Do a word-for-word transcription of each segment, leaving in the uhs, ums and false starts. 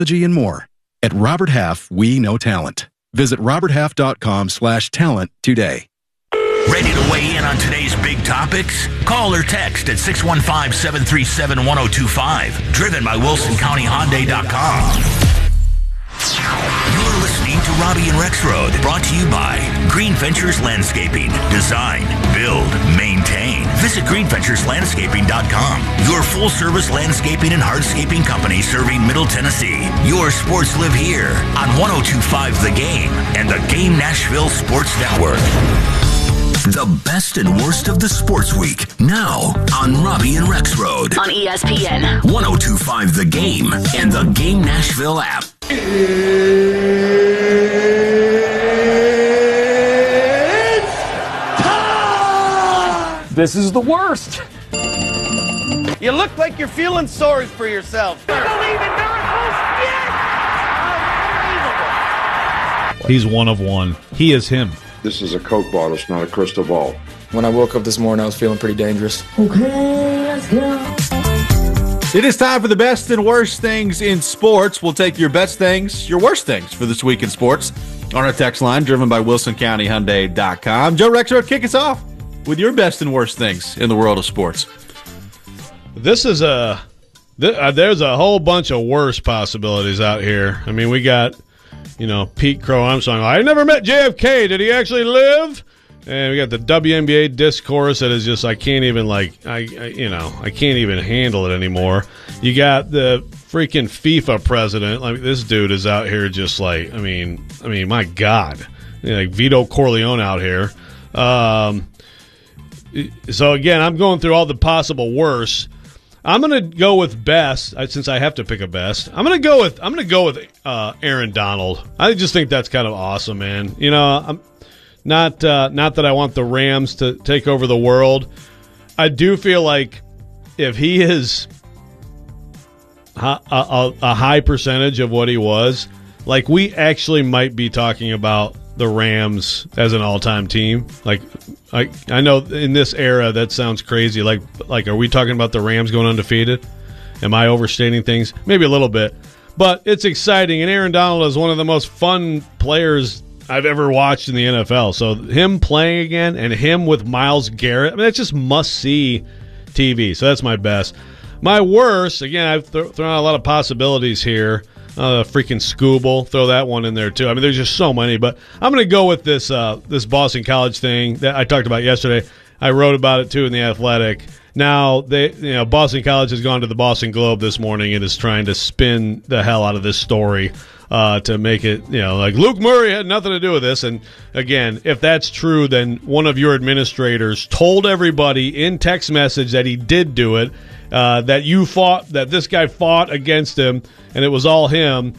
and more. At Robert Half, we know talent. Visit roberthalf.com slash talent today. Ready to weigh in on today's big topics? Call or text at six one five, seven three seven, one oh two five. Driven by Wilson County Hyundai dot com. You're listening to Robbie and Rex Road, brought to you by Green Ventures Landscaping. Design, build, maintain. Visit green ventures landscaping dot com. Your full-service landscaping and hardscaping company serving Middle Tennessee. Your sports live here on one oh two point five The Game and the Game Nashville Sports Network. The best and worst of the sports week, now on Robbie and Rex Road. On E S P N. one oh two point five The Game and the Game Nashville app. It's time! This is the worst. You look like you're feeling sorry for yourself. I believe in miracles. Yes! Unbelievable. He's one of one. He is him. This is a Coke bottle, it's not a crystal ball. When I woke up this morning, I was feeling pretty dangerous. Okay, let's go. It is time for the best and worst things in sports. We'll take your best things, your worst things for this week in sports on our text line, driven by Wilson County Hyundai dot com. Joe Rexrode, kick us off with your best and worst things in the world of sports. This is a th- uh, there's a whole bunch of worse possibilities out here. I mean, we got, you know, Pete Crow Armstrong. I never met J F K. Did he actually live? And we got the W N B A discourse that is just, I can't even, like, I, I you know, I can't even handle it anymore. You got the freaking FIFA president. Like, this dude is out here just like, I mean, I mean, my God. You know, like Vito Corleone out here. Um, so, again, I'm going through all the possible worse. I'm going to go with best, since I have to pick a best. I'm going to go with I'm going to go with uh, Aaron Donald. I just think that's kind of awesome, man. You know, I'm not uh, not that I want the Rams to take over the world. I do feel like if he is a, a, a high percentage of what he was, like, we actually might be talking about the Rams as an all-time team. Like, I I know in this era that sounds crazy. Like, like are we talking about the Rams going undefeated? Am I overstating things? Maybe a little bit. But it's exciting, and Aaron Donald is one of the most fun players I've ever watched in the N F L. So him playing again and him with Myles Garrett, I mean, that's just must-see T V. So that's my best. My worst, again, I've th- thrown out a lot of possibilities here. Uh, freaking Scooble, throw that one in there too. I mean, there's just so many, but I'm going to go with this uh, this Boston College thing that I talked about yesterday. I wrote about it too in the Athletic. Now, they, you know, Boston College has gone to the Boston Globe this morning and is trying to spin the hell out of this story uh, to make it, you know, like Luke Murray had nothing to do with this. And again, if that's true, then one of your administrators told everybody in text message that he did do it. Uh, that you fought, that this guy fought against him, and it was all him.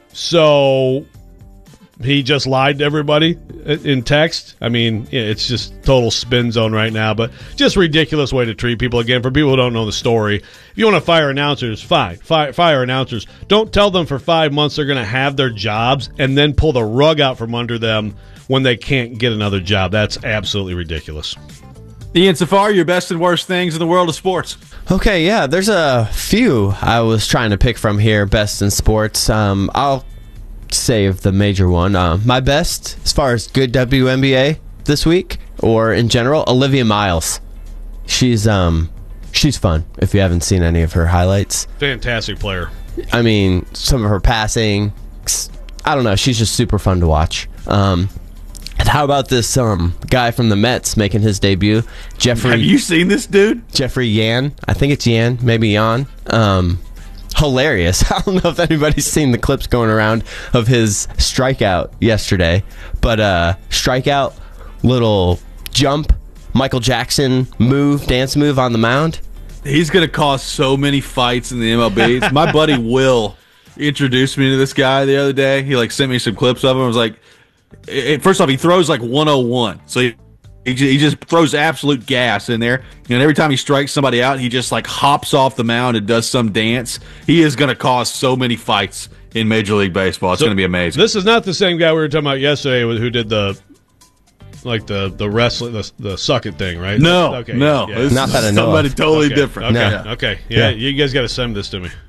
So he just lied to everybody in text. I mean, it's just total spin zone right now, but just ridiculous way to treat people. Again, for people who don't know the story, if you want to fire announcers, fine, fire, fire announcers. Don't tell them for five months they're going to have their jobs and then pull the rug out from under them when they can't get another job. That's absolutely ridiculous. Ian Safari, your best and worst things in the world of sports. Okay, yeah, there's a few I was trying to pick from here, best in sports. Um, I'll save the major one. Uh, my best, as far as good W N B A this week, or in general, Olivia Miles. She's um, she's fun, if you haven't seen any of her highlights. Fantastic player. I mean, some of her passing, I don't know, she's just super fun to watch. Um... And how about this um, guy from the Mets making his debut? Jeffrey. Have you seen this dude? Jeffrey Yan. I think it's Yan, maybe Yan. Um, hilarious. I don't know if anybody's seen the clips going around of his strikeout yesterday. But uh, strikeout, little jump, Michael Jackson move, dance move on the mound. He's going to cause so many fights in the M L B. My buddy Will introduced me to this guy the other day. He like sent me some clips of him. I was like, It, first off, he throws like one oh one, so he, he he just throws absolute gas in there. And every time he strikes somebody out, he just like hops off the mound and does some dance. He is going to cause so many fights in Major League Baseball. It's so, going to be amazing. This is not the same guy we were talking about yesterday who did the like the the wrestling the, the suck it thing, right? No, okay, no, yeah. Not that I know. Somebody of. totally okay. different. Okay, no. okay, yeah, yeah. You guys got to send this to me.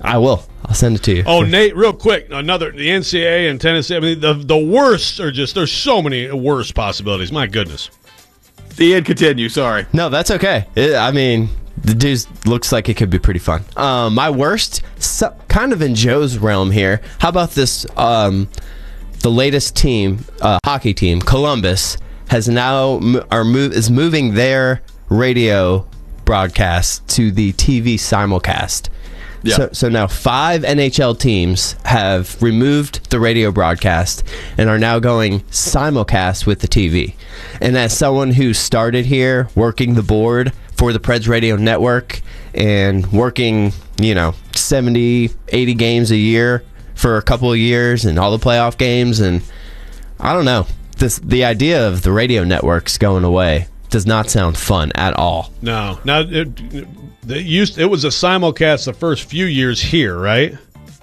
I will. I'll send it to you. Oh, Nate, real quick, another the N C A A and Tennessee. I mean, the the worst are just there's so many worse possibilities. My goodness. Ian, continue. Sorry. No, that's okay. It, I mean, the dude looks like it could be pretty fun. Um, my worst, so, kind of in Joe's realm here. How about this? Um, the latest team, uh, hockey team, Columbus, has now are move is moving their radio broadcast to the T V simulcast. Yeah. So, so now five N H L teams have removed the radio broadcast and are now going simulcast with the T V. And as someone who started here working the board for the Preds Radio Network and working, you know, seventy, eighty games a year for a couple of years and all the playoff games, and I don't know, this the idea of the radio networks going away does not sound fun at all. No. Now, it, it, used, it was a simulcast the first few years here, right?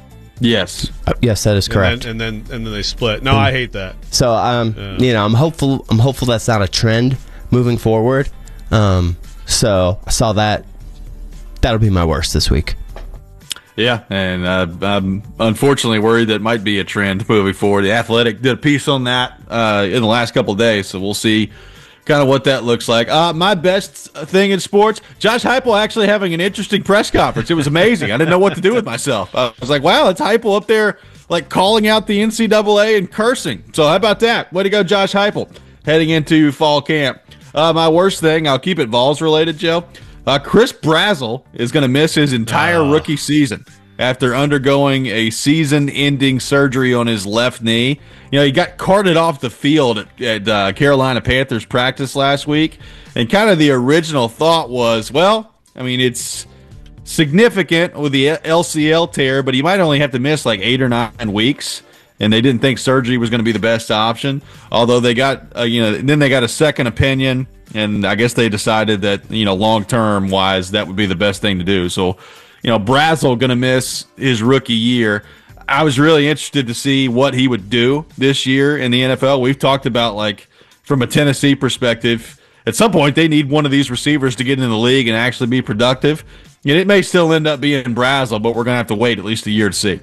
Yes. Uh, yes, that is correct. And then, and then and then they split. No, and, I hate that. So, um, yeah. you know, I'm hopeful. I'm hopeful that's not a trend moving forward. Um, so I saw that. That'll be my worst this week. Yeah, and uh, I'm unfortunately worried that it might be a trend moving forward. The Athletic did a piece on that uh, in the last couple of days, so we'll see kind of what that looks like. Uh, my best thing in sports, Josh Heupel actually having an interesting press conference. It was amazing. I didn't know what to do with myself. I was like, wow, it's Heupel up there like calling out the N C double A and cursing. So how about that? Way to go, Josh Heupel, heading into fall camp. Uh, my worst thing, I'll keep it Vols related, Joe. Uh, Chris Brazzell is going to miss his entire uh. rookie season after undergoing a season-ending surgery on his left knee. You know, he got carted off the field at, at uh, Carolina Panthers practice last week, and kind of the original thought was, well, I mean, it's significant with the L C L tear, but he might only have to miss like eight or nine weeks, and they didn't think surgery was going to be the best option, although they got, uh, you know, then they got a second opinion, and I guess they decided that, you know, long-term wise, that would be the best thing to do. So, you know, Brazzell going to miss his rookie year. I was really interested to see what he would do this year in the N F L. We've talked about, like, from a Tennessee perspective, at some point they need one of these receivers to get in the league and actually be productive. And it may still end up being Brazzell, but we're going to have to wait at least a year to see.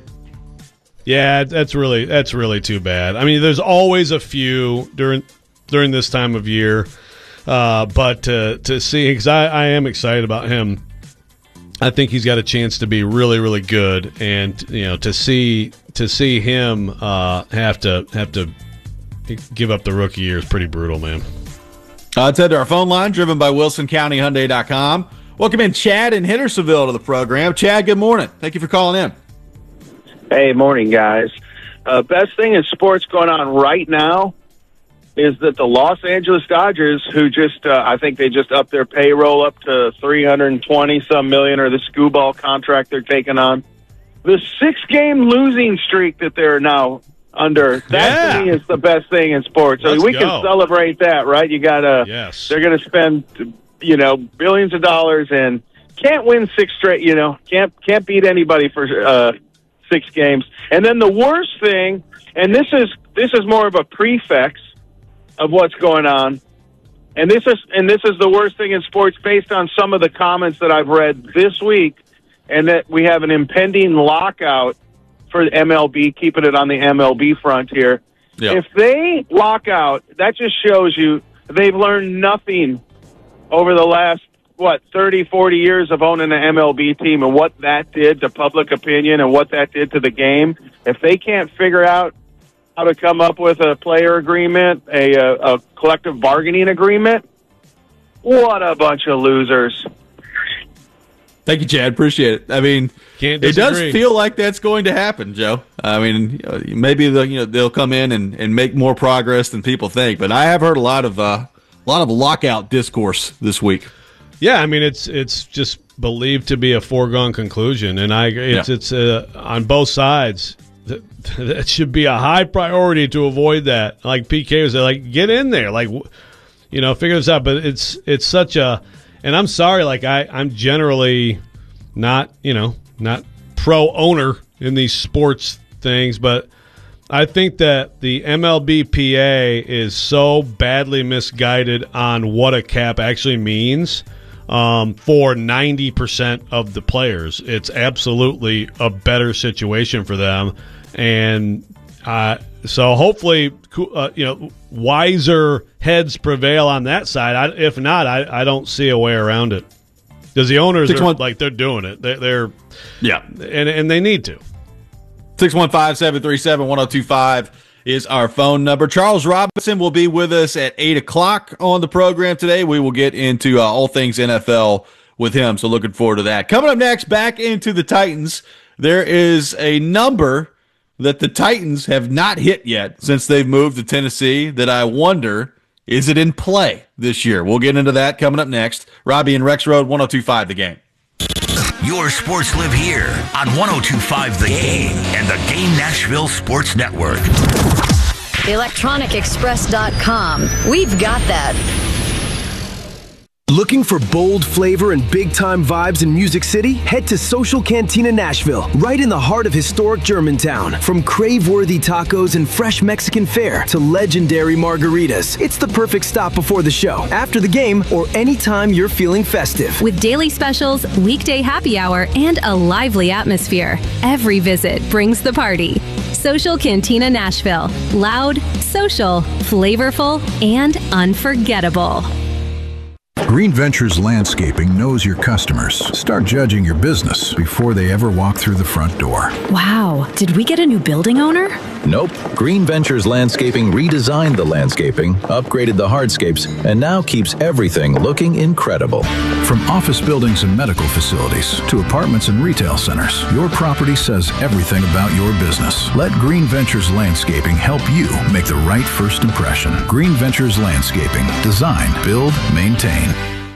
Yeah, that's really that's really too bad. I mean, there's always a few during during this time of year, uh, but to to see, because I, I am excited about him. I think he's got a chance to be really, really good, and you know, to see to see him uh, have to have to give up the rookie year is pretty brutal, man. Uh, let's head to our phone line, driven by Wilson County Hyundai dot com. Welcome in Chad in Hendersonville to the program. Chad, good morning. Thank you for calling in. Hey, morning, guys. Uh, best thing in sports going on right now is that the Los Angeles Dodgers, who just, uh, I think they just upped their payroll up to three hundred twenty some million, or the Scuball contract they're taking on. The six-game losing streak that they're now under, that yeah. to me is the best thing in sports. So Let's we go. can celebrate that, right? You got to, yes. They're going to spend, you know, billions of dollars and can't win six straight, you know, can't, can't beat anybody for, uh, six games. And then the worst thing, and this is, this is more of a prefix of what's going on. And this is and this is the worst thing in sports based on some of the comments that I've read this week, and that we have an impending lockout for the M L B, keeping it on the M L B front here. Yep. If they lock out, that just shows you they've learned nothing over the last, what, thirty, forty years of owning an M L B team, and what that did to public opinion and what that did to the game. If they can't figure out how to come up with a player agreement, a, a, a collective bargaining agreement, what a bunch of losers. Thank you, Chad. Appreciate it. I mean, Can't it does disagree. feel like that's going to happen, Joe. I mean, maybe they'll, you know, they'll come in and, and make more progress than people think. But I have heard a lot of uh, a lot of lockout discourse this week. Yeah, I mean, it's it's just believed to be a foregone conclusion, and I it's yeah. it's uh, on both sides. That should be a high priority to avoid that. Like P K was like, get in there, like, you know, figure this out. But it's it's such a, and I'm sorry, like I I'm generally not, you know, not pro owner in these sports things, but I think that the M L B P A is so badly misguided on what a cap actually means. um, for ninety percent of the players. It's absolutely a better situation for them. And uh, so hopefully, uh, you know, wiser heads prevail on that side. I, if not, I, I don't see a way around it. Because the owners Six are one. like they're doing it. They're, they're yeah, and and they need to. six one five, seven three seven, one oh two five is our phone number. Charles Robinson will be with us at eight o'clock on the program today. We will get into uh, all things N F L with him, so looking forward to that. Coming up next, back into the Titans, there is a number that the Titans have not hit yet since they've moved to Tennessee that I wonder, is it in play this year? We'll get into that coming up next. Robbie and Rex Road, one oh two five The Game. Your sports live here on one oh two point five The Game and the Game Nashville Sports Network. electronic express dot com. We've got that. Looking for bold flavor and big-time vibes in Music City? Head to Social Cantina Nashville, right in the heart of historic Germantown. From crave-worthy tacos and fresh Mexican fare to legendary margaritas, it's the perfect stop before the show, after the game, or anytime you're feeling festive. With daily specials, weekday happy hour, and a lively atmosphere, every visit brings the party. Social Cantina Nashville. Loud, social, flavorful, and unforgettable. Green Ventures Landscaping knows your customers. Start judging your business before they ever walk through the front door. Wow, did we get a new building owner? Nope. Green Ventures Landscaping redesigned the landscaping, upgraded the hardscapes, and now keeps everything looking incredible. From office buildings and medical facilities to apartments and retail centers, your property says everything about your business. Let Green Ventures Landscaping help you make the right first impression. Green Ventures Landscaping. Design, build, maintain.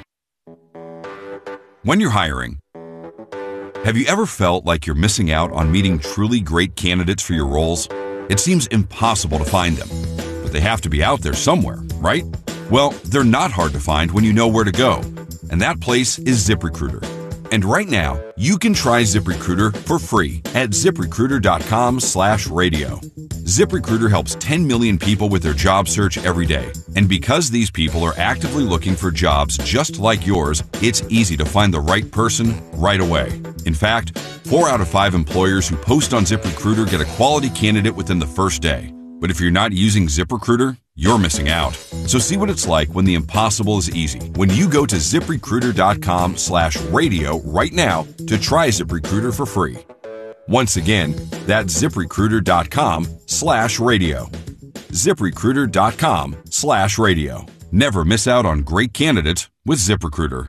When you're hiring, have you ever felt like you're missing out on meeting truly great candidates for your roles? It seems impossible to find them, but they have to be out there somewhere, right? Well, they're not hard to find when you know where to go, and that place is ZipRecruiter. And right now, you can try ZipRecruiter for free at ZipRecruiter.com slash radio. ZipRecruiter helps ten million people with their job search every day. And because these people are actively looking for jobs just like yours, it's easy to find the right person right away. In fact, four out of five employers who post on ZipRecruiter get a quality candidate within the first day. But if you're not using ZipRecruiter, you're missing out. So see what it's like when the impossible is easy. When you go to ZipRecruiter.com slash radio right now to try ZipRecruiter for free. Once again, that's ZipRecruiter.com slash radio. ZipRecruiter.com slash radio. Never miss out on great candidates with ZipRecruiter.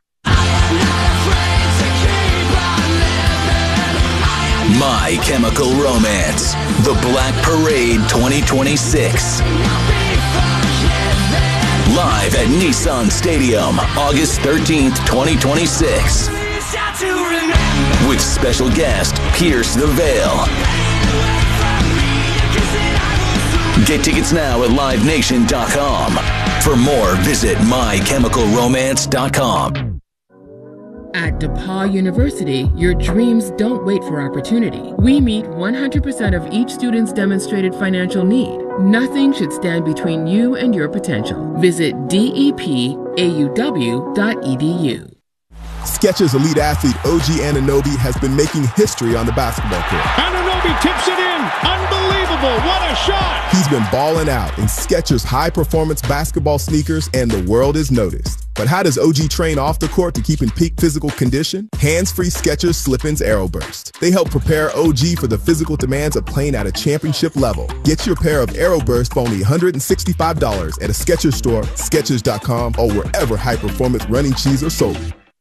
My Chemical Romance, The Black Parade twenty twenty-six. Live at Nissan Stadium, August thirteenth, twenty twenty-six. With special guest, Pierce the Veil. Get tickets now at live nation dot com. For more, visit my chemical romance dot com. At DePaul University, your dreams don't wait for opportunity. We meet one hundred percent of each student's demonstrated financial need. Nothing should stand between you and your potential. Visit D E P A U W dot E D U. Skechers elite athlete O G Anunoby has been making history on the basketball court. Anunoby tips it in. Unbelievable. What a shot. He's been balling out in Skechers high-performance basketball sneakers, and the world is noticed. But how does O G train off the court to keep in peak physical condition? Hands-free Skechers Slip-ins Aeroburst. They help prepare O G for the physical demands of playing at a championship level. Get your pair of Aeroburst for only one hundred sixty-five dollars at a Skechers store, Skechers dot com, or wherever high-performance running shoes are sold.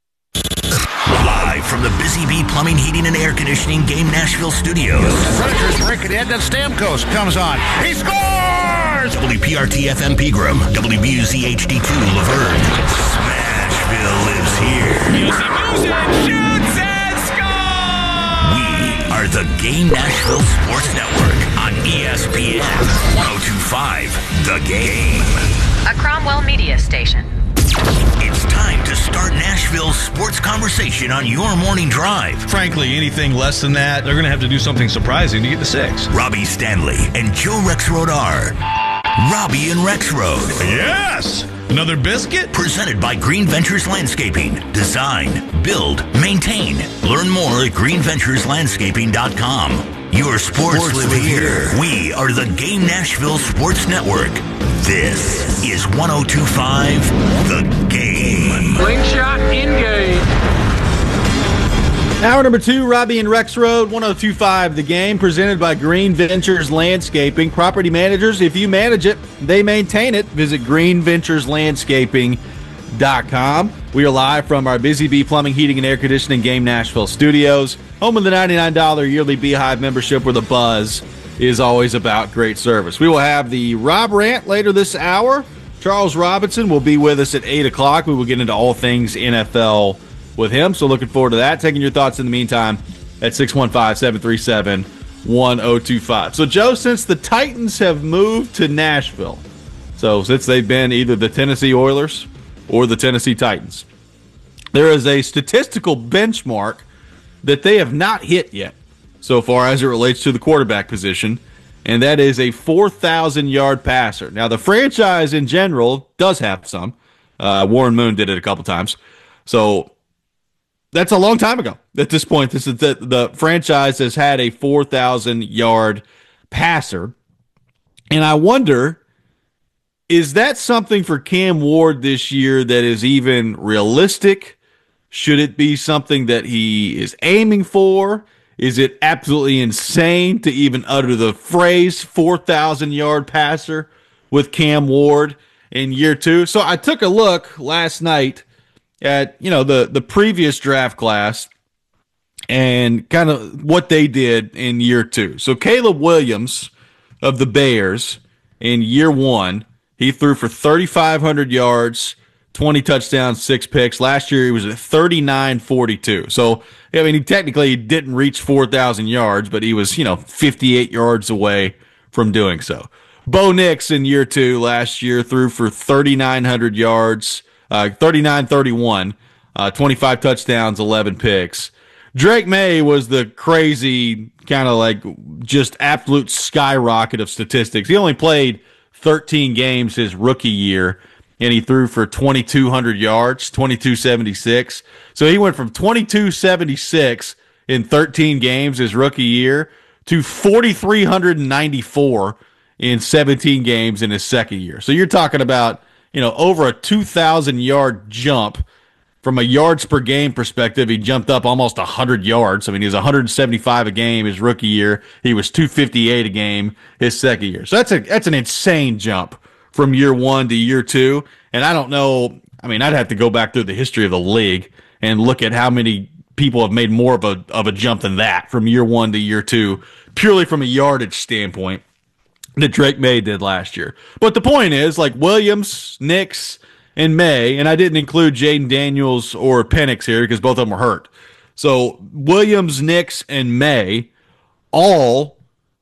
Live from the Busy Bee Plumbing, Heating, and Air Conditioning Game Nashville Studios. Predators break it in, then Stamkos comes on. He scores! W P R T F M Pegram, W B U Z H D two Laverne. Smashville lives here. Music, music, shoots and scores! We are the Game Nashville Sports Network on E S P N one oh two point five The Game. A Cromwell Media Station. It's time to start Nashville's sports conversation on your morning drive. Frankly, anything less than that, they're going to have to do something surprising to get the six. Robbie Stanley and Joe Rexrode are Robbie and Rexrode. Yes! Another biscuit? Presented by Green Ventures Landscaping. Design, build, maintain. Learn more at green ventures landscaping dot com. Your sports, sports live here. here. We are the Game Nashville Sports Network. This is one oh two point five The Game. Slingshot engage. Hour number two, Robbie and Rex Road, one oh two point five The Game, presented by Green Ventures Landscaping. Property managers, if you manage it, they maintain it. Visit green ventures landscaping dot com. We are live from our Busy Bee Plumbing, Heating, and Air Conditioning Game Nashville studios, home of the ninety-nine dollars yearly Beehive membership, where the buzz is always about great service. We will have the Rob Rant later this hour. Charles Robinson will be with us at eight o'clock. We will get into all things N F L with him, so looking forward to that. Taking your thoughts in the meantime at six one five, seven three seven, one oh two five. So, Joe, since the Titans have moved to Nashville, so since they've been either the Tennessee Oilers or the Tennessee Titans, there is a statistical benchmark that they have not hit yet so far as it relates to the quarterback position, and that is a four thousand yard passer. Now, the franchise in general does have some. Uh, Warren Moon did it a couple times. So that's a long time ago. At this point, this is the, the franchise has had a four thousand yard passer. And I wonder, is that something for Cam Ward this year that is even realistic? Should it be something that he is aiming for? Is it absolutely insane to even utter the phrase four thousand yard passer with Cam Ward in year two? So I took a look last night at, you know, the, the previous draft class and kind of what they did in year two. So Caleb Williams of the Bears in year one, he threw for thirty-five hundred yards, twenty touchdowns, six picks. Last year he was at thirty-nine forty-two. So, I mean, he technically didn't reach four thousand yards, but he was, you know, fifty-eight yards away from doing so. Bo Nix in year two last year threw for thirty-nine hundred yards, uh, thirty-nine thirty-one, uh, twenty-five touchdowns, eleven picks. Drake May was the crazy kind of like just absolute skyrocket of statistics. He only played thirteen games his rookie year, and he threw for twenty-two hundred yards, twenty-two seventy-six. So he went from twenty-two seventy-six in thirteen games his rookie year to forty-three ninety-four in seventeen games in his second year. So you're talking about, you know, over a two thousand yard jump. From a yards per game perspective, he jumped up almost one hundred yards. I mean, he was one hundred seventy-five a game his rookie year. He was two fifty-eight a game his second year. So that's a that's an insane jump from year one to year two. And I don't know, I mean, I'd have to go back through the history of the league and look at how many people have made more of a of a jump than that from year one to year two, purely from a yardage standpoint, that Drake May did last year. But the point is, like Williams, Nix, and May, and I didn't include Jaden Daniels or Penix here because both of them were hurt. So Williams, Nix, and May all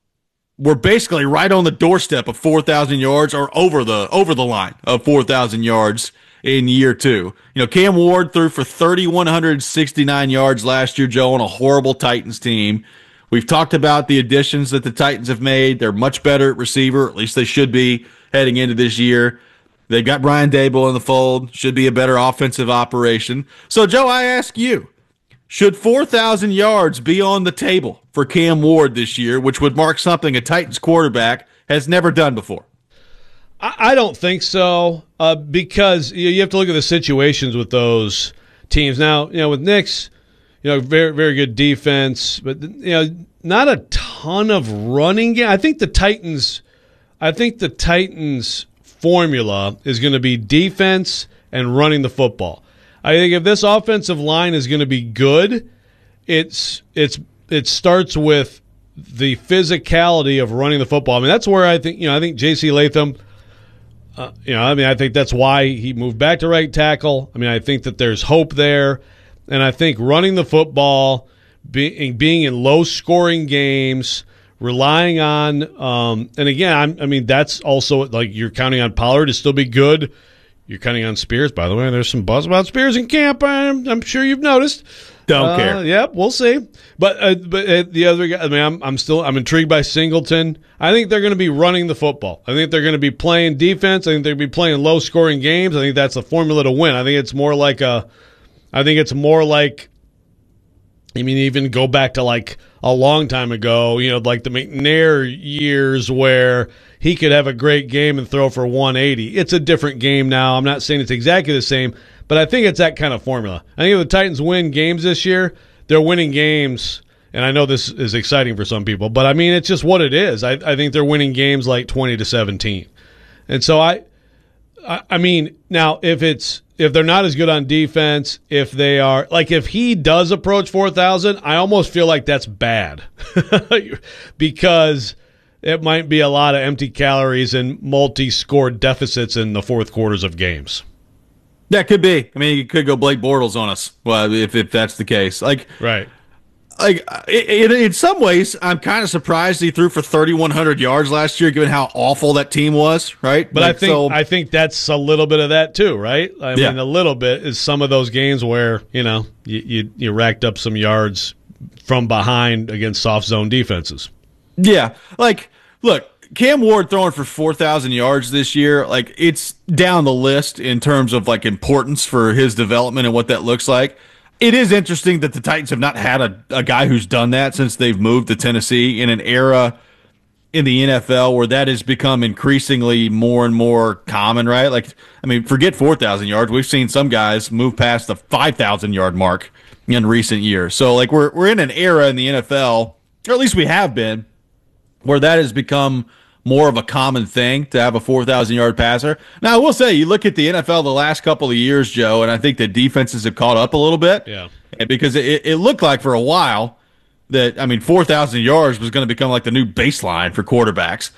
were basically right on the doorstep of four thousand yards or over the over the line of four thousand yards in year two. You know, Cam Ward threw for three thousand one hundred sixty-nine yards last year, Joe, on a horrible Titans team. We've talked about the additions that the Titans have made. They're much better at receiver, at least they should be heading into this year. They've got Brian Daboll in the fold, should be a better offensive operation. So, Joe, I ask you, should four thousand yards be on the table for Cam Ward this year, which would mark something a Titans quarterback has never done before? I don't think so, uh, because you have to look at the situations with those teams. Now, you know, with Nix, you know, very, very good defense, but, you know, not a ton of running game. I think the Titans, I think the Titans formula is going to be defense and running the football. I think if this offensive line is going to be good, it's it's it starts with the physicality of running the football. I mean, that's where I think, you know, I think J C Latham, uh, you know, I mean, I think that's why he moved back to right tackle. I mean, I think that there's hope there, and I think running the football, being being in low scoring games, relying on, um, and again, I'm, I mean, that's also like you're counting on Pollard to still be good. You're counting on Spears. By the way, there's some buzz about Spears in camp. I'm, I'm sure you've noticed. Don't uh, care. Yep, we'll see. But uh, but uh, the other guy, I mean, I'm I'm still I'm intrigued by Singleton. I think they're going to be running the football. I think they're going to be playing defense. I think they're going to be playing low scoring games. I think that's the formula to win. I think it's more like a. I think it's more like. I mean, even go back to like a long time ago. You know, like the McNair years where he could have a great game and throw for one eighty. It's a different game now. I'm not saying it's exactly the same. But I think it's that kind of formula. I think if the Titans win games this year, they're winning games, and I know this is exciting for some people, but I mean, it's just what it is. I, I think they're winning games like twenty to seventeen. And so I, I, I mean, now if it's, if they're not as good on defense, if they are, like if he does approach four thousand, I almost feel like that's bad because it might be a lot of empty calories and multi-score deficits in the fourth quarters of games. That could be. I mean, you could go Blake Bortles on us. Well, if if that's the case, like right, like in, in some ways, I'm kind of surprised he threw for thirty-one hundred yards last year, given how awful that team was. Right, but like, I think so, I think that's a little bit of that too, right? I yeah. mean, a little bit is some of those games where you know you you, you racked up some yards from behind against soft zone defenses. Yeah, like look. Cam Ward throwing for four thousand yards this year, like it's down the list in terms of like importance for his development and what that looks like. It is interesting that the Titans have not had a, a guy who's done that since they've moved to Tennessee in an era in the N F L where that has become increasingly more and more common, right? Like, I mean, forget four thousand yards. We've seen some guys move past the five thousand yard mark in recent years. So like we're we're in an era in the N F L, or at least we have been, where that has become more of a common thing to have a four thousand yard passer. Now, I will say, you look at the N F L the last couple of years, Joe, and I think the defenses have caught up a little bit. Yeah. Because it, it looked like for a while that, I mean, four thousand yards was going to become like the new baseline for quarterbacks.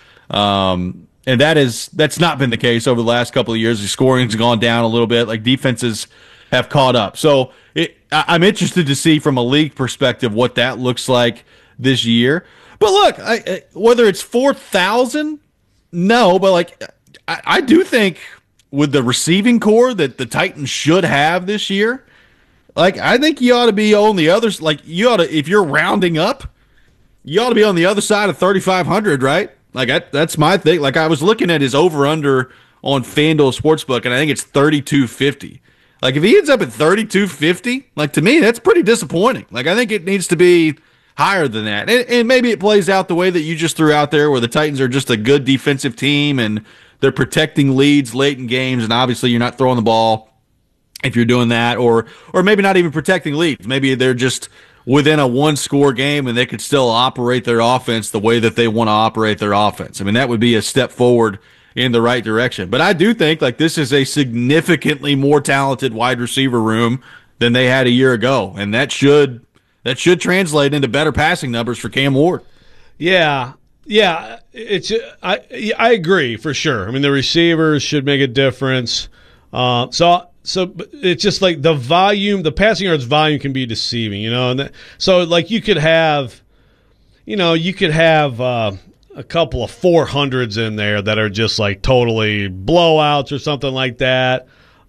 Um, and that is, that's not been the case over the last couple of years. The scoring's gone down a little bit. Like, defenses have caught up. So it, I, I'm interested to see from a league perspective what that looks like this year. But look, I, I, whether it's four thousand, no, but like I, I do think with the receiving core that the Titans should have this year, like I think you ought to be on the other, like you ought to, if you're rounding up, you ought to be on the other side of thirty-five hundred, right? Like I, that's my thing. Like I was looking at his over-under on FanDuel Sportsbook, and I think it's thirty-two fifty. Like if he ends up at thirty-two fifty, like to me, that's pretty disappointing. Like I think it needs to be higher than that. And, and maybe it plays out the way that you just threw out there where the Titans are just a good defensive team and they're protecting leads late in games, and obviously you're not throwing the ball if you're doing that, or or maybe not even protecting leads. Maybe they're just within a one-score game and they could still operate their offense the way that they want to operate their offense. I mean, that would be a step forward in the right direction. But I do think like this is a significantly more talented wide receiver room than they had a year ago, and that should – That should translate into better passing numbers for Cam Ward. Yeah, yeah, it's I I agree for sure. I mean, the receivers should make a difference. Uh, so so it's just like the volume, the passing yards volume can be deceiving, you know. And that, so like you could have, you know, you could have uh, a couple of four hundreds in there that are just like totally blowouts or something like that.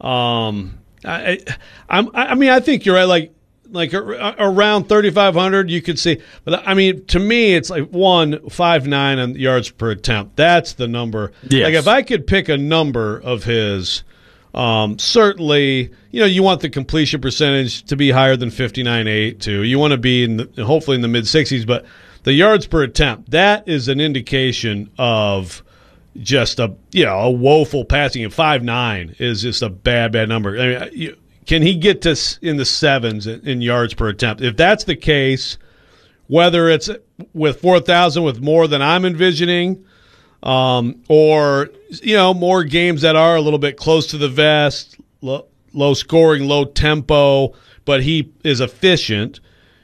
Um, I I I mean, I think you're right. Like. Like around thirty-five hundred, you could see. But, I mean, to me, it's like one, five nine on yards per attempt. That's the number. Yes. Like if I could pick a number of his, um, certainly, you know, you want the completion percentage to be higher than fifty-nine eight too. You want to be in the, hopefully in the mid-sixties. But the yards per attempt, that is an indication of just a, you know, a woeful passing. And five nine is just a bad, bad number. I mean, you, can he get to in the sevens in yards per attempt? If that's the case, whether it's with four thousand with more than I'm envisioning, um, or, you know, more games that are a little bit close to the vest, low, low scoring, low tempo, but he is efficient,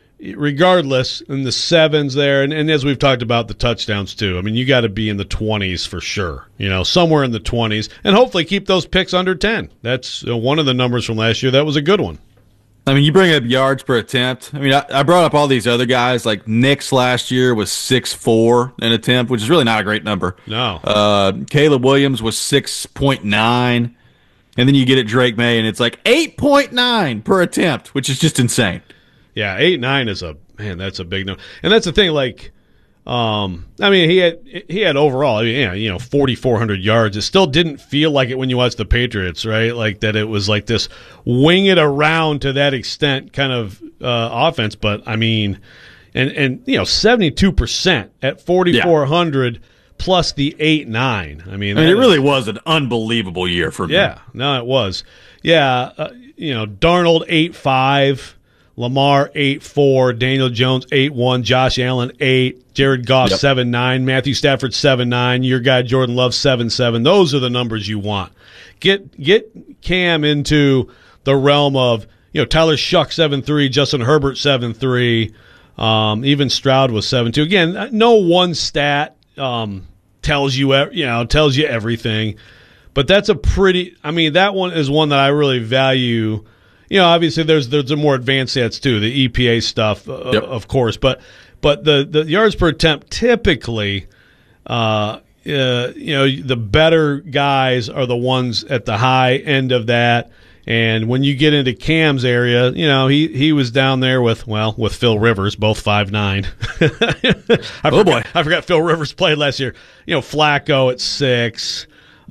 regardless, in the sevens there. And, and as we've talked about, the touchdowns too. I mean, you got to be in the twenties for sure, you know, somewhere in the twenties, and hopefully keep those picks under ten. That's uh, one of the numbers from last year. That was a good one. I mean, you bring up yards per attempt. I mean, I, I brought up all these other guys. Like Nix last year was six four an attempt, which is really not a great number. No. Uh, Caleb Williams was six point nine. And then you get at Drake May, and it's like eight point nine per attempt, which is just insane. Yeah, eight nine is a man. That's a big number, and that's the thing. Like, um, I mean, he had he had overall, I mean, yeah, you know, forty-four hundred yards. It still didn't feel like it when you watch the Patriots, right? Like that, it was like this wing it around to that extent kind of uh, offense. But I mean, and and you know, seventy-two percent at forty-four hundred. Yeah. Plus the eight nine. I mean, I mean it really is, was an unbelievable year for me. Yeah, no, it was. Yeah, uh, you know, Darnold eight five, Lamar eight four, Daniel Jones eight one, Josh Allen eight, Jared Goff yep. seven nine, Matthew Stafford seven nine, your guy Jordan Love seven seven. Those are the numbers you want. Get get Cam into the realm of, you know, Tyler Shuck seven three, Justin Herbert seven three, um, even Stroud was seven two. Again, no one stat Um, tells you, you know, tells you everything, but that's a pretty. I mean, that one is one that I really value. You know, obviously there's there's a more advanced stats too, the E P A stuff, uh, yep. of course, but but the the yards per attempt typically, uh, uh, you know, the better guys are the ones at the high end of that. And when you get into Cam's area, you know, he, he was down there with, well, with Phil Rivers, both five nine. I oh, forgot, boy. I forgot Phil Rivers played last year. You know, Flacco at six.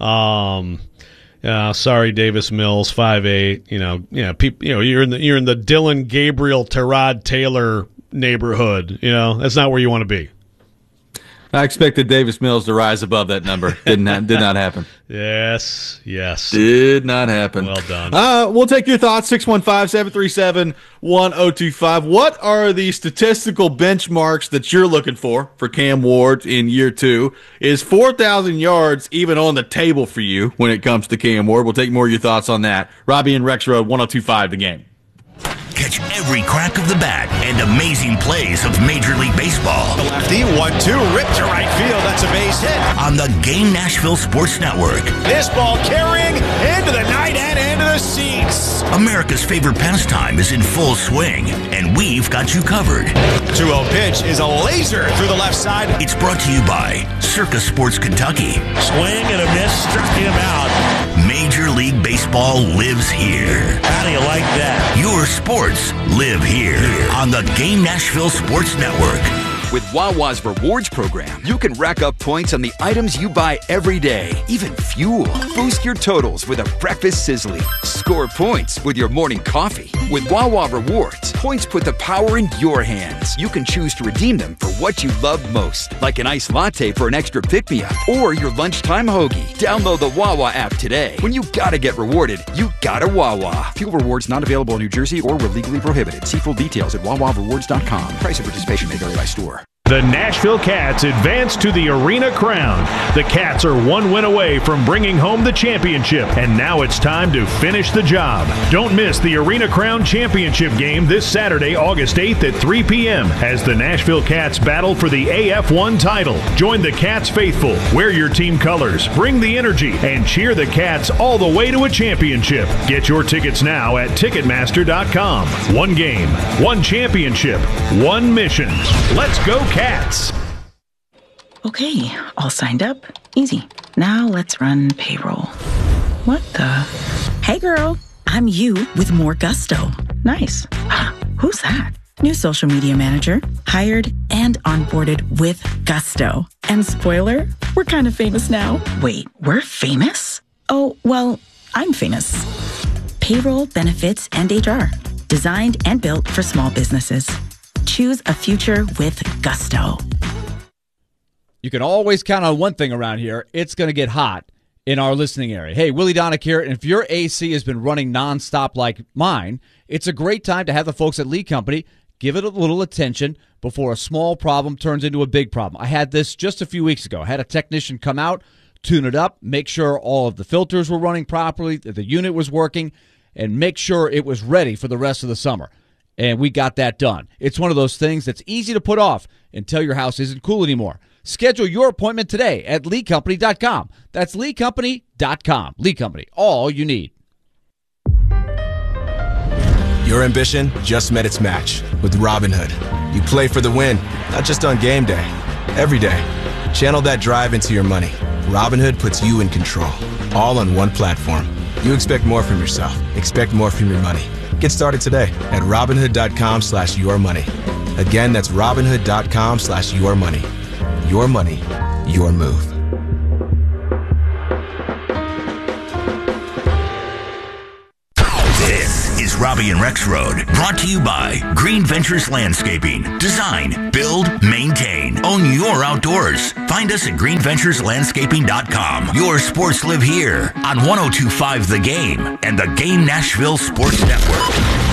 Um, uh, sorry, Davis Mills, five eight. You know, yeah, people, you know, you're in the you're in the Dylan Gabriel, Tyrod Taylor neighborhood. You know, that's not where you want to be. I expected Davis Mills to rise above that number. Did not did not happen. Yes, yes. Did not happen. Well done. Uh, we'll take your thoughts, six one five, seven three seven, one oh two five. What are the statistical benchmarks that you're looking for for Cam Ward in year two? Is four thousand yards even on the table for you when it comes to Cam Ward? We'll take more of your thoughts on that. Robbie and Rex Road, one oh two five The Game. Catch every crack of the bat and amazing plays of Major League Baseball. The lefty, one two, ripped to right field. That's a base hit. On the Game Nashville Sports Network. This ball carrying into the night and into the seats. America's favorite pastime is in full swing, and we've got you covered. two oh pitch is a laser through the left side. It's brought to you by Circus Sports Kentucky. Swing and a miss, struck him out. Major League Baseball lives here. How do you like that? Your sports live here on the Game Nashville Sports Network. With Wawa's Rewards program, you can rack up points on the items you buy every day, even fuel. Boost your totals with a breakfast sizzling. Score points with your morning coffee. With Wawa Rewards, points put the power in your hands. You can choose to redeem them for what you love most, like an iced latte for an extra pick-me-up or your lunchtime hoagie. Download the Wawa app today. When you gotta get rewarded, you gotta Wawa. Fuel rewards not available in New Jersey or were legally prohibited. See full details at wawa rewards dot com. Price of participation may vary by store. The Nashville Cats advance to the Arena Crown. The Cats are one win away from bringing home the championship, and now it's time to finish the job. Don't miss the Arena Crown Championship game this Saturday, August eighth at three p.m. as the Nashville Cats battle for the A F one title. Join the Cats faithful, wear your team colors, bring the energy, and cheer the Cats all the way to a championship. Get your tickets now at Ticketmaster dot com. One game, one championship, one mission. Let's go, Cats. Okay, all signed up. Easy. Now let's run payroll. What the? Hey girl, I'm you with more gusto. Nice. Who's that? New social media manager, hired and onboarded with gusto. And spoiler, we're kind of famous now. Wait, we're famous? Oh, well, I'm famous. Payroll, benefits, and H R. Designed and built for small businesses. Choose a future with gusto. You can always count on one thing around here. It's going to get hot in our listening area. Hey, Willie Donick here, and if your A C has been running nonstop like mine, it's a great time to have the folks at Lee Company give it a little attention before a small problem turns into a big problem. I had this just a few weeks ago. I had a technician come out, tune it up, make sure all of the filters were running properly, that the unit was working, and make sure it was ready for the rest of the summer. And we got that done. It's one of those things that's easy to put off until your house isn't cool anymore. Schedule your appointment today at lee company dot com. That's lee company dot com. Lee Company, all you need. Your ambition just met its match with Robinhood. You play for the win, not just on game day, every day. Channel that drive into your money. Robinhood puts you in control, all on one platform. You expect more from yourself. Expect more from your money. Get started today at Robinhood.com slash your money. Again, that's Robinhood.com slash your money. Your money, your move. This is Robbie and Rex Road, brought to you by Green Ventures Landscaping. Design, build, maintain. Own your outdoors. Find us at green ventures landscaping dot com. Your sports live here on one oh two point five The Game and the Game Nashville Sports Network.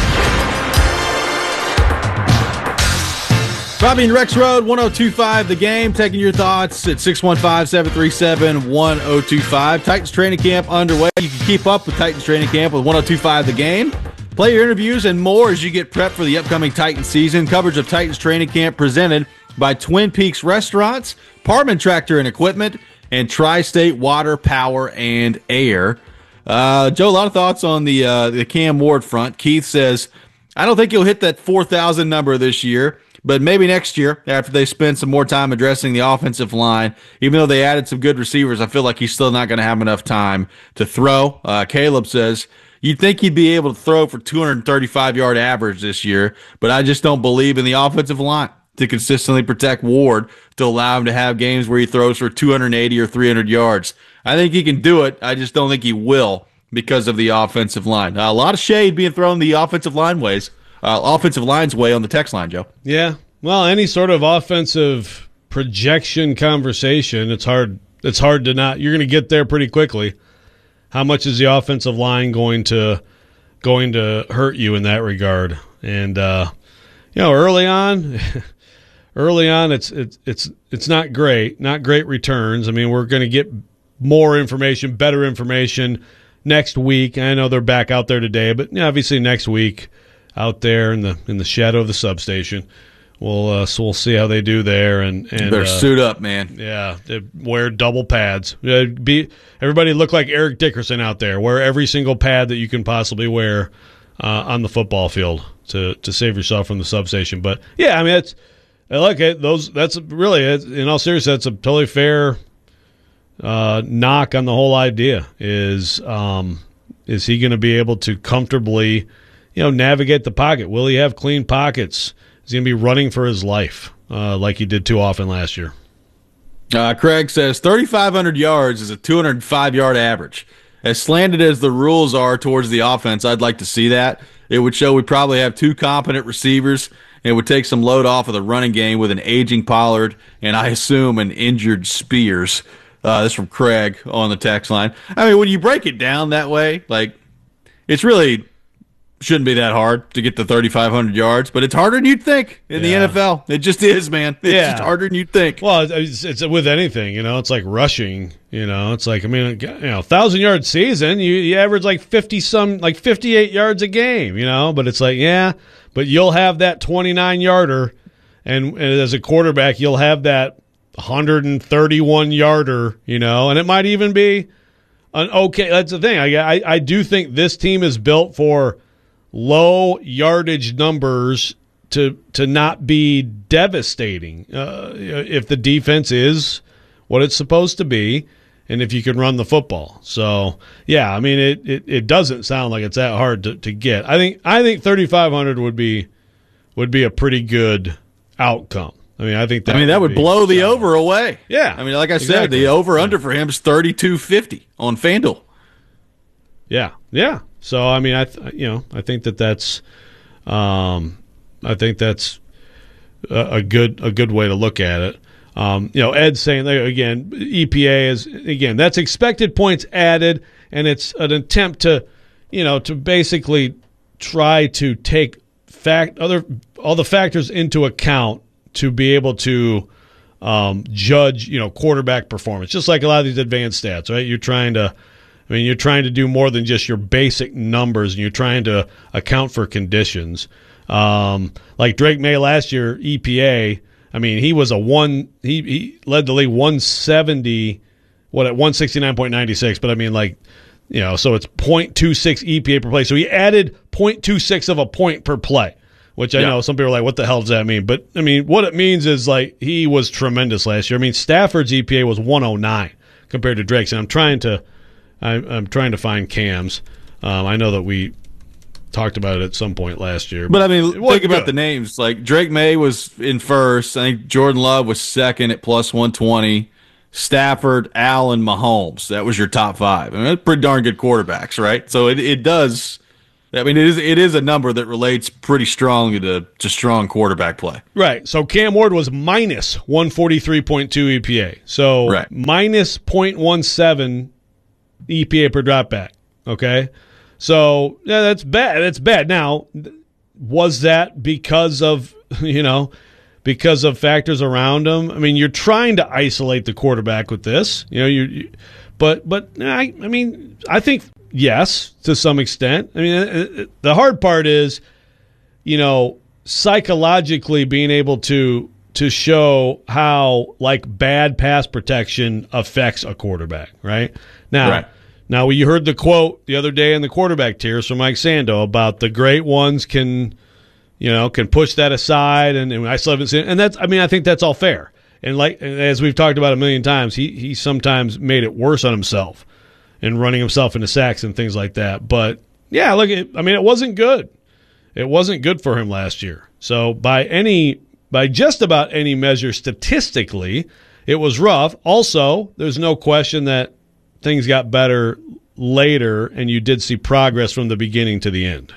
Robbie and Rex Road, one oh two point five The Game, taking your thoughts at six one five, seven three seven, one oh two five. Titans training camp underway. You can keep up with Titans training camp with one oh two point five The Game. Play your interviews and more as you get prepped for the upcoming Titans season. Coverage of Titans training camp presented by Twin Peaks Restaurants, Parman Tractor and Equipment, and Tri-State Water, Power, and Air. Uh, Joe, a lot of thoughts on the uh, the Cam Ward front. Keith says, I don't think he'll hit that four thousand number this year, but maybe next year after they spend some more time addressing the offensive line. Even though they added some good receivers, I feel like he's still not going to have enough time to throw. Uh, Caleb says, you'd think he'd be able to throw for two hundred thirty-five yard average this year, but I just don't believe in the offensive line to consistently protect Ward to allow him to have games where he throws for two hundred eighty or three hundred yards. I think he can do it. I just don't think he will because of the offensive line. Uh, a lot of shade being thrown the offensive line ways, uh, offensive line's way on the text line, Joe. Yeah. Well, any sort of offensive projection conversation, it's hard. It's hard to not. You're going to get there pretty quickly. How much is the offensive line going to going to hurt you in that regard? And uh, you know, early on, early on, it's it's it's it's not great, not great returns. I mean, we're going to get more information, better information next week. I know they're back out there today, but you know, obviously next week, out there in the in the shadow of the substation, we'll uh, so we'll see how they do there. And, and better uh, suit up, man. Yeah, they wear double pads. Uh, be everybody look like Eric Dickerson out there. Wear every single pad that you can possibly wear uh, on the football field to to save yourself from the substation. But yeah, I mean, it's I like it. Those that's really in all seriousness, that's a totally fair uh, knock on the whole idea. Is um, is he going to be able to comfortably, you know, navigate the pocket? Will he have clean pockets? Is he going to be running for his life uh, like he did too often last year? Uh, Craig says thirty-five hundred yards is a two hundred five yard average. As slanted as the rules are towards the offense, I'd like to see that. It would show we probably have two competent receivers, and it would take some load off of the running game with an aging Pollard and, I assume, an injured Spears. Uh, this is from Craig on the text line. I mean, when you break it down that way, like, it's really shouldn't be that hard to get to thirty-five hundred yards, but it's harder than you'd think in yeah. the N F L. It just is, man. It's yeah. just harder than you'd think. Well, it's, it's with anything, you know. It's like rushing, you know. It's like, I mean, you know, thousand yard season, you, you average like fifty some, like fifty-eight yards a game, you know. But it's like, yeah, but you'll have that twenty-nine yarder, and, and as a quarterback, you'll have that one hundred thirty-one yarder, you know, and it might even be an okay. That's the thing. I I, I do think this team is built for low yardage numbers to to not be devastating uh, if the defense is what it's supposed to be and if you can run the football. So, yeah, I mean, it, it, it doesn't sound like it's that hard to, to get. I think I think thirty-five hundred would be would be a pretty good outcome. I mean, I think that I mean that would, would blow the solid. over away. Yeah. I mean, like I exactly. said, the over under for him is thirty-two fifty on FanDuel. Yeah. Yeah. So I mean, I th- you know I think that that's um, I think that's a, a good a good way to look at it. Um, you know, Ed's saying again, E P A is again that's expected points added, and it's an attempt to you know to basically try to take fact other all the factors into account to be able to um, judge you know quarterback performance, just like a lot of these advanced stats, right? You're trying to. I mean, you're trying to do more than just your basic numbers, and you're trying to account for conditions. Um, like Drake May last year, E P A. I mean, he was a one. He he led the league one seventy, what at one sixty nine point ninety six. But I mean, like you know, so it's point two six E P A per play. So he added point two six of a point per play, which I yeah. know some people are like, what the hell does that mean? But I mean, what it means is like he was tremendous last year. I mean, Stafford's E P A was one oh nine compared to Drake's, and I'm trying to. I'm trying to find Cam's. Um, I know that we talked about it at some point last year. But, I mean, think about good. the names. Like, Drake May was in first. I think Jordan Love was second at plus one twenty. Stafford, Allen, Mahomes. That was your top five. I mean, that's pretty darn good quarterbacks, right? So it it does – I mean, it is it is a number that relates pretty strongly to, to strong quarterback play. Right. So Cam Ward was minus one forty-three point two E P A. So right. minus zero point one seven E P A per dropback. Okay? So, yeah, that's bad. That's bad. Now, was that because of, you know, because of factors around him? I mean, you're trying to isolate the quarterback with this. You know, you, you but but I I mean, I think yes, to some extent. I mean, it, it, the hard part is, you know, psychologically being able to to show how like bad pass protection affects a quarterback, right? Now, right. Now, you heard the quote the other day in the quarterback tiers from Mike Sando about the great ones can, you know, can push that aside, and, and I still haven't seen. And that's, I mean, I think that's all fair. And like as we've talked about a million times, he he sometimes made it worse on himself, and running himself into sacks and things like that. But yeah, look, it, I mean, it wasn't good. It wasn't good for him last year. So by any, by just about any measure statistically, it was rough. Also, there's no question that things got better later, and you did see progress from the beginning to the end.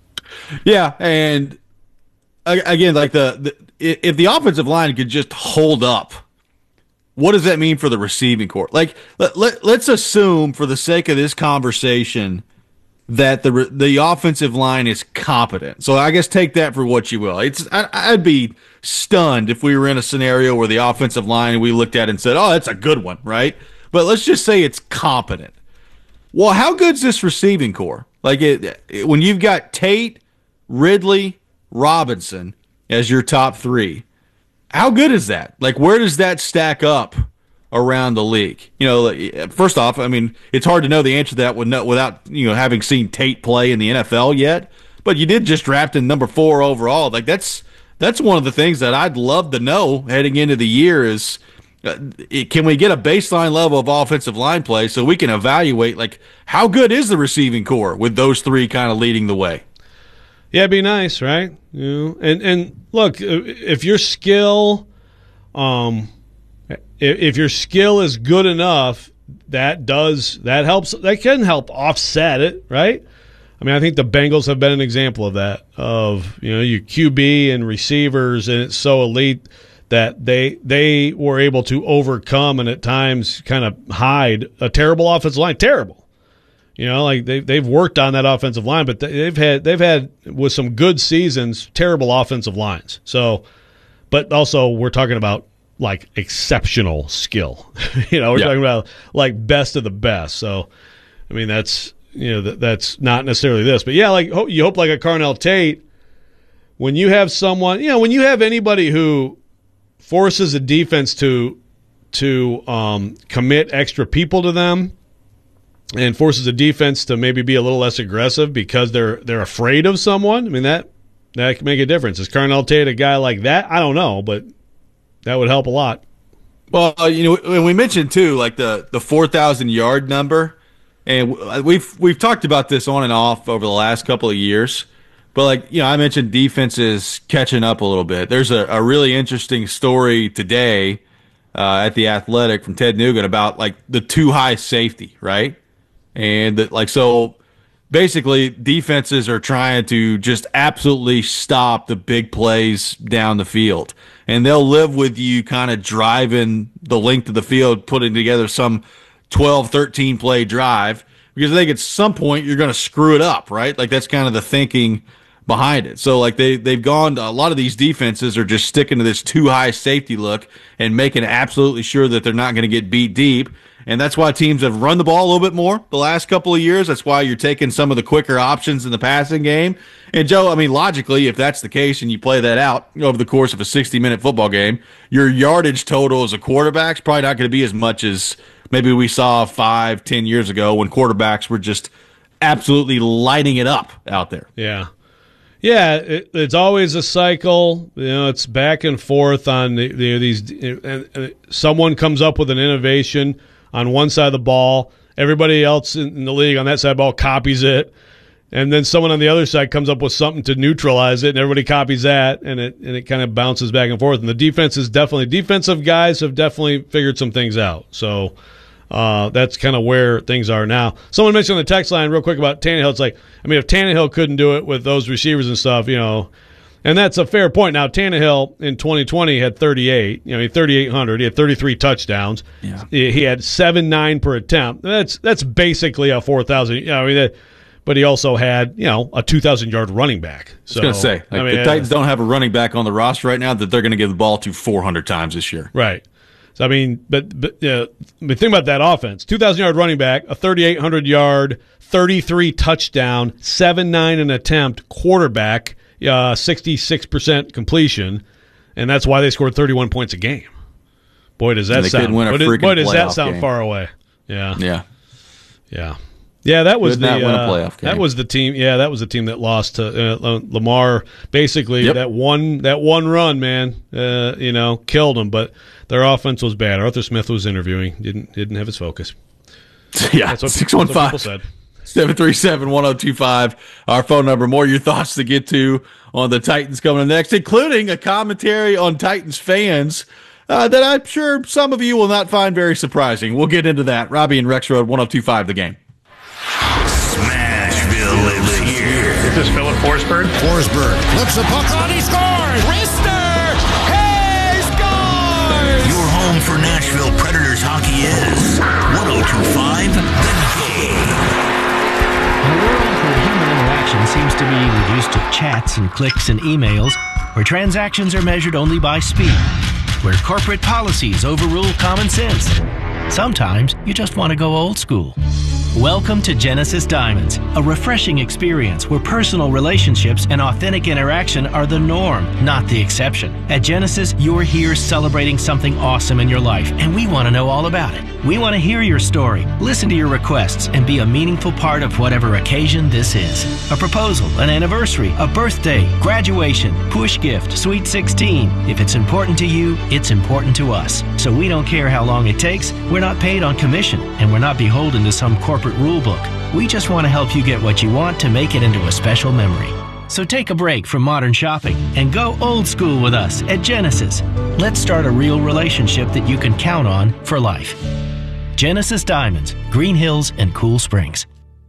Yeah, and again, like the, the if the offensive line could just hold up, what does that mean for the receiving corps? Like, let, let, let's assume, for the sake of this conversation, that the the offensive line is competent. So I guess take that for what you will. It's I, I'd be stunned if we were in a scenario where the offensive line we looked at and said, "Oh, that's a good one," right? But let's just say it's competent. Well, how good's this receiving corps? Like it, it, when you've got Tate, Ridley, Robinson as your top three, how good is that? Like, where does that stack up around the league? You know, first off, I mean, it's hard to know the answer to that without, you know, having seen Tate play in the N F L yet. But you did just draft him number four overall. Like that's that's one of the things that I'd love to know heading into the year is, Uh, can we get a baseline level of offensive line play so we can evaluate, like, how good is the receiving corps with those three kind of leading the way? Yeah, it'd be nice, right? You know, and and look, if your skill, um, if, if your skill is good enough, that does that helps. That can help offset it, right? I mean, I think the Bengals have been an example of that. Of you know, your Q B and receivers, and it's so elite that they they were able to overcome and at times kind of hide a terrible offensive line. Terrible, you know, like they they've worked on that offensive line, but they've had they've had with some good seasons terrible offensive lines. So, but also we're talking about like exceptional skill. you know, we're yeah. talking about like best of the best. So, I mean that's you know that, that's not necessarily this, but yeah, like you hope like a Carnell Tate when you have someone, you know, when you have anybody who forces a defense to to um, commit extra people to them, and forces a defense to maybe be a little less aggressive because they're they're afraid of someone. I mean that that can make a difference. Is Carnell Tate a guy like that? I don't know, but that would help a lot. Well, you know, we mentioned too, like the the four thousand yard number, and we've we've talked about this on and off over the last couple of years. But, like, you know, I mentioned defenses catching up a little bit. There's a, a really interesting story today uh, at The Athletic from Ted Nugent about, like, the too high safety, right? And, that, like, so basically defenses are trying to just absolutely stop the big plays down the field. And they'll live with you kind of driving the length of the field, putting together some twelve, thirteen play drive because I think at some point you're going to screw it up, right? Like, that's kind of the thinking behind it. So like they they've gone to, a lot of these defenses are just sticking to this too high safety look and making absolutely sure that they're not going to get beat deep. And that's why teams have run the ball a little bit more the last couple of years. That's why you're taking some of the quicker options in the passing game. And Joe, I mean, logically, if that's the case and you play that out over the course of a sixty minute football game, your yardage total as a quarterback is probably not going to be as much as maybe we saw five, ten years ago when quarterbacks were just absolutely lighting it up out there. Yeah. Yeah, it, it's always a cycle. You know, it's back and forth on the, the, these. And, and someone comes up with an innovation on one side of the ball. Everybody else in the league on that side of the ball copies it. and then someone on the other side comes up with something to neutralize it, and everybody copies that, and it and it kind of bounces back and forth. And the defense is definitely defensive guys have definitely figured some things out. So uh, that's kind of where things are now. Someone mentioned on the text line real quick about Tannehill. It's like, I mean, if Tannehill couldn't do it with those receivers and stuff, you know. And that's a fair point. Now, Tannehill in twenty twenty had thirty-eight, you know, he had thirty-eight hundred. He had thirty-three touchdowns. Yeah. He had seven nine per attempt. That's that's basically a four thousand. You know, I mean, that, but he also had, you know, a two thousand yard running back. So, I was going to say, like, I mean, the Titans don't have a running back on the roster right now that they're going to give the ball to four hundred times this year. Right. So, I mean, but, but uh, I mean, think about that offense. two thousand yard running back, a thirty-eight hundred yard, thirty-three touchdown, seven nine an attempt quarterback. Uh, sixty-six percent completion, and that's why they scored thirty-one points a game. Boy, does that sound win a boy, boy, does that sound game. far away. Yeah. Yeah. Yeah. Yeah, that was Could the not win a uh, playoff game. that was the team. Yeah, that was the team that lost to uh, Lamar. Basically, Yep. that one that one run, man, uh, you know, killed them. But their offense was bad. Arthur Smith was interviewing, didn't didn't have his focus. Yeah, That's what, six one that's what people five. said. seven three seven, one oh two five, our phone number. More your thoughts to get to on the Titans coming up next, including a commentary on Titans fans uh, that I'm sure some of you will not find very surprising. We'll get into that. Robbie and Rex Road, one oh two five, the game. Smashville lives here. This is Philip Forsberg. Forsberg flips the puck on, he scores! Rister! Hey, scores! Your home for Nashville Predators hockey is one oh two five, the game. In a world where human interaction seems to be reduced to chats and clicks and emails, where transactions are measured only by speed, where corporate policies overrule common sense, sometimes you just want to go old school. Welcome to Genesis Diamonds, a refreshing experience where personal relationships and authentic interaction are the norm, not the exception. At Genesis, you're here celebrating something awesome in your life, and we want to know all about it. We want to hear your story, listen to your requests, and be a meaningful part of whatever occasion this is. A proposal, an anniversary, a birthday, graduation, push gift, sweet sixteen. If it's important to you, it's important to us. So we don't care how long it takes. We're not paid on commission, and we're not beholden to some corporate rule book. We just want to help you get what you want to make it into a special memory. So take a break from modern shopping and go old school with us at Genesis. Let's start a real relationship that you can count on for life. Genesis Diamonds, Green Hills, and Cool Springs.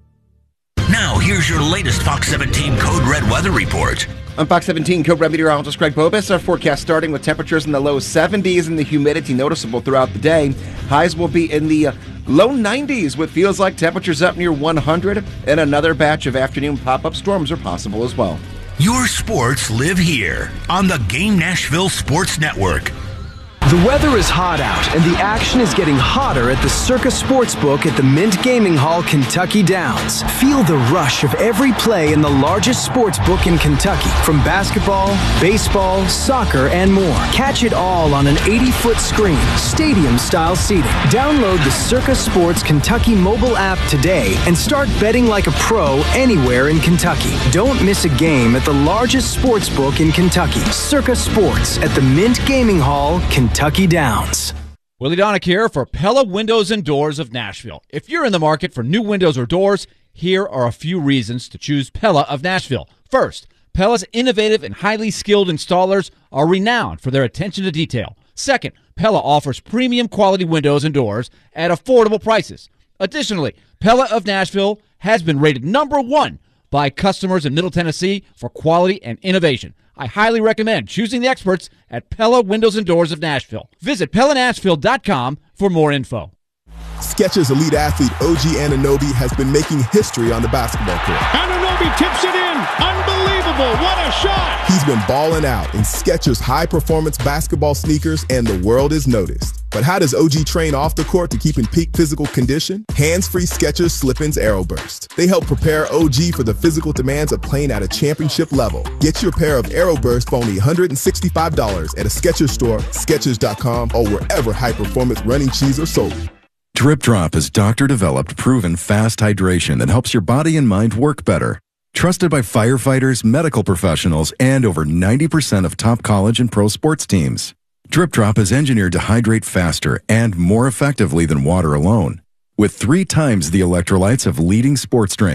Now, here's your latest Fox seventeen Code Red weather report. I'm Fox seventeen Code Red meteorologist Greg Bobus. Our forecast starting with temperatures in the low seventies and the humidity noticeable throughout the day. Highs will be in the uh, low nineties with feels like temperatures up near one hundred, and another batch of afternoon pop-up storms are possible as well. Your sports live here on the Game Nashville Sports Network. The weather is hot out, and the action is getting hotter at the Circa Sportsbook at the Mint Gaming Hall, Kentucky Downs. Feel the rush of every play in the largest sportsbook in Kentucky, from basketball, baseball, soccer, and more. Catch it all on an eighty-foot screen, stadium-style seating. Download the Circa Sports Kentucky mobile app today and start betting like a pro anywhere in Kentucky. Don't miss a game at the largest sportsbook in Kentucky. Circa Sports at the Mint Gaming Hall, Kentucky. Kentucky Downs. Willie Donick here for Pella Windows and Doors of Nashville. If you're in the market for new windows or doors, here are a few reasons to choose Pella of Nashville. First, Pella's innovative and highly skilled installers are renowned for their attention to detail. Second, Pella offers premium quality windows and doors at affordable prices. Additionally, Pella of Nashville has been rated number one by customers in Middle Tennessee for quality and innovation. I highly recommend choosing the experts at Pella Windows and Doors of Nashville. Visit Pella Nashville dot com for more info. Skechers elite athlete O G Anunoby has been making history on the basketball court. Anunoby tips it in. Unbelievable. What a shot. He's been balling out in Skechers high-performance basketball sneakers, and the world is noticed. But how does O G train off the court to keep in peak physical condition? Hands-free Skechers Slip-ins AeroBurst. They help prepare O G for the physical demands of playing at a championship level. Get your pair of AeroBurst for only one hundred sixty-five dollars at a Skechers store, Skechers dot com, or wherever high-performance running shoes are sold. Drip Drop is doctor-developed, proven fast hydration that helps your body and mind work better. Trusted by firefighters, medical professionals, and over ninety percent of top college and pro sports teams. Drip Drop is engineered to hydrate faster and more effectively than water alone, with three times the electrolytes of leading sports drinks.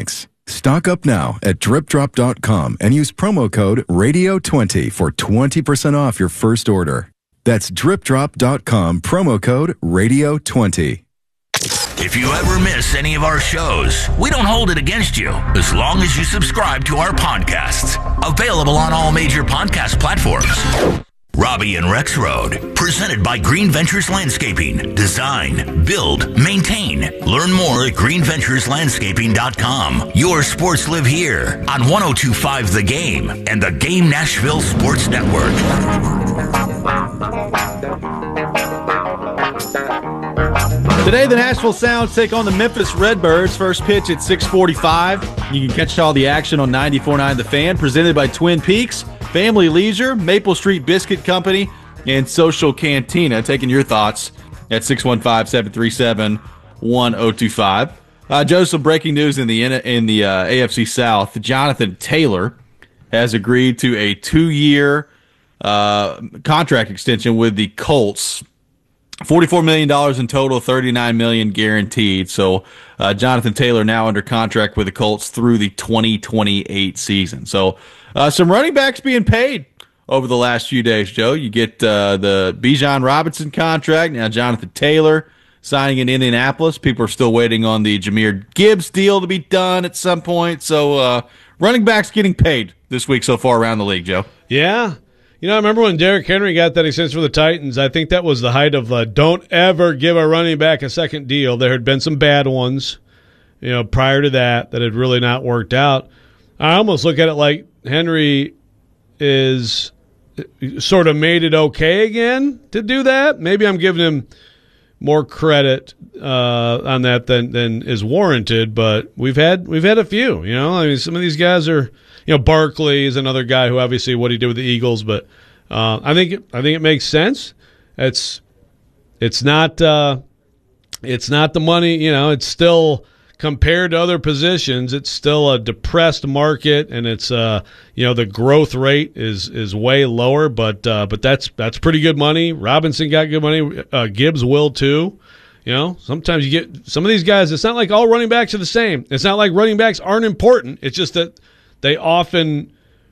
Stock up now at drip drop dot com and use promo code radio twenty for twenty percent off your first order. That's drip drop dot com, promo code radio twenty. If you ever miss any of our shows, we don't hold it against you as long as you subscribe to our podcasts. Available on all major podcast platforms. Robbie and Rex Road, presented by Green Ventures Landscaping. Design, build, maintain. Learn more at green ventures landscaping dot com. Your sports live here on one oh two point five The Game and the Game Nashville Sports Network. Today, the Nashville Sounds take on the Memphis Redbirds. First pitch at six forty-five. You can catch all the action on ninety-four point nine The Fan, presented by Twin Peaks, Family Leisure, Maple Street Biscuit Company, and Social Cantina. Taking your thoughts at six one five, seven three seven, one oh two five. Uh, Joe, some breaking news in the in the uh, A F C South. Jonathan Taylor has agreed to a two-year uh, contract extension with the Colts. forty-four million dollars in total, thirty-nine million dollars guaranteed. So uh, Jonathan Taylor now under contract with the Colts through the twenty twenty-eight season. So uh, some running backs being paid over the last few days, Joe. You get uh, the Bijan Robinson contract. Now Jonathan Taylor signing in Indianapolis. People are still waiting on the Jahmyr Gibbs deal to be done at some point. So uh, running backs getting paid this week so far around the league, Joe. Yeah. You know, I remember when Derrick Henry got that extension for the Titans, I think that was the height of uh, don't ever give a running back a second deal. There had been some bad ones, you know, prior to that that had really not worked out. I almost look at it like Henry is sort of made it okay again to do that. Maybe I'm giving him more credit uh, on that than than is warranted, but we've had we've had a few. You know, I mean, some of these guys are. You know, Barkley is another guy who obviously what he did with the Eagles, but uh, I think it, I think it makes sense. It's it's not uh, it's not the money. You know, it's still compared to other positions, it's still a depressed market, and it's uh you know the growth rate is is way lower. But uh, but that's that's pretty good money. Robinson got good money. Uh, Gibbs will too. You know, sometimes you get some of these guys. It's not like all running backs are the same. It's not like running backs aren't important. It's just that they often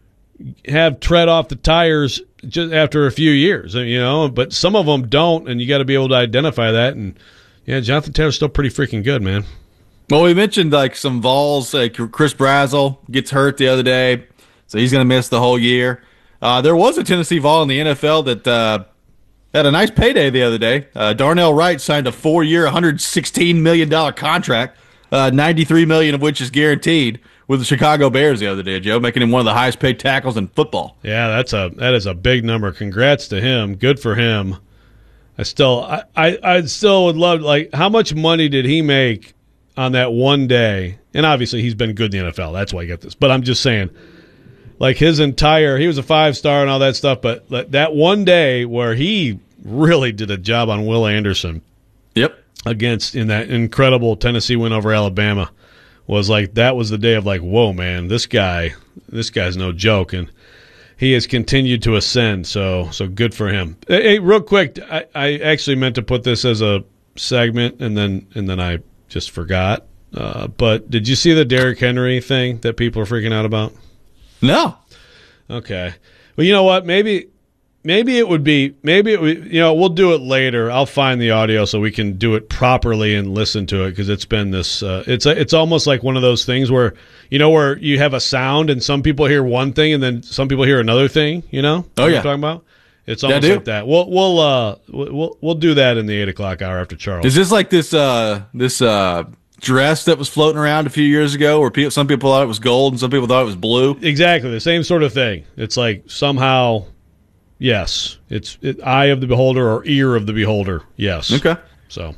have tread off the tires just after a few years, you know, but some of them don't, and you got to be able to identify that. And yeah, Jonathan Taylor's still pretty freaking good, man. Well, we mentioned like some Vols, like Chris Brazzell gets hurt the other day, so he's going to miss the whole year. Uh, there was a Tennessee Vol in the N F L that uh, had a nice payday the other day. Uh, Darnell Wright signed a four-year, one hundred sixteen million dollars contract, uh, ninety-three million dollars of which is guaranteed, with the Chicago Bears the other day, Joe, making him one of the highest paid tackles in football. Yeah, that's a that is a big number. Congrats to him. Good for him. I still I, I, I still would love, like, how much money did he make on that one day? And obviously he's been good in the N F L. That's why I get this. But I'm just saying, like, his entire, he was a five-star and all that stuff, but that one day where he really did a job on Will Anderson. Yep. Against, in that incredible Tennessee win over Alabama. Was like, that was the day of like, whoa, man, this guy, this guy's no joke, and he has continued to ascend. So, so good for him. Hey, hey real quick, I, I actually meant to put this as a segment, and then and then I just forgot. Uh, but did you see the Derrick Henry thing that people are freaking out about? No. Okay. Well, you know what? Maybe. Maybe it would be, maybe it would, you know, we'll do it later. I'll find the audio so we can do it properly and listen to it, because it's been this, uh, it's a, it's almost like one of those things where, you know, where you have a sound and some people hear one thing and then some people hear another thing, you know? Oh, yeah. What I'm talking about? It's almost like that. We'll, we'll, uh, we'll, we'll do that in the eight o'clock hour after Charles. Is this like this, uh, this, uh, dress that was floating around a few years ago where people, some people thought it was gold and some people thought it was blue? Exactly. The same sort of thing. It's like somehow... Yes, it's it, eye of the beholder or ear of the beholder. Yes. Okay. So,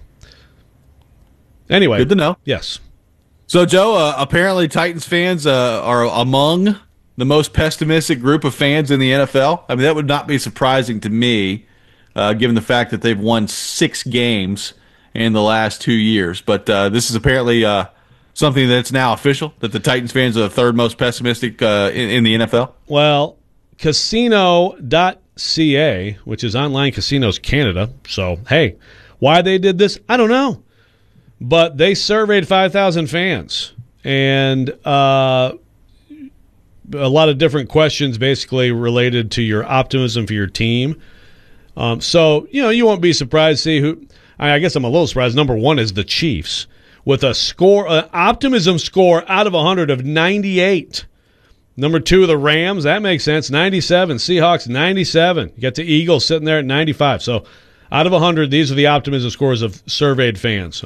anyway. Good to know. Yes. So, Joe, uh, apparently Titans fans uh, are among the most pessimistic group of fans in the N F L. I mean, that would not be surprising to me, uh, given the fact that they've won six games in the last two years. But uh, this is apparently uh, something that's now official, that the Titans fans are the third most pessimistic uh, in, in the N F L. Well, casino dot C A, which is Online Casinos Canada. So, hey, why they did this, I don't know. But they surveyed five thousand fans, and uh, a lot of different questions basically related to your optimism for your team. Um, so, you know, you won't be surprised to see who – I guess I'm a little surprised. Number one is the Chiefs with a score, an optimism score out of one hundred of ninety-eight. Number two, the Rams. That makes sense. ninety-seven. Seahawks, ninety-seven. You got the Eagles sitting there at ninety-five. So out of one hundred, these are the optimism scores of surveyed fans.